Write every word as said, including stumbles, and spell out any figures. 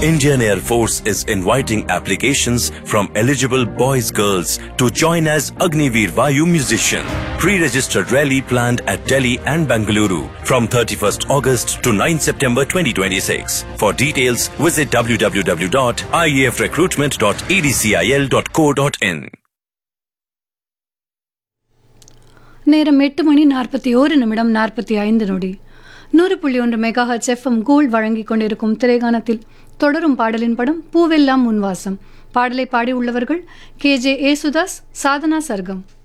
Indian Air Force is inviting applications from eligible boys girls to join as Agniveer Vayu musician. Pre-registered rally planned at Delhi and Bengaluru from thirty-first August to ninth September twenty twenty-six. For details, visit w w w dot i e f recruitment dot e d c i l dot co dot in. நேரம் எட்டு மணி நாற்பத்தி ஓரு நிமிடம் நாற்பத்தி ஐந்து நொடி. நூறு புள்ளி ஒன்று மெகா ஹெச் எஃப்எம் கோல்ட் வழங்கிக் கொண்டிருக்கும் திரைகானத்தில் தொடரும் பாடலின் படம் பூவெல்லாம் முன்வாசம். பாடலை பாடி உள்ளவர்கள் கே ஜே ஏசுதாஸ், சாதனா சர்கம்.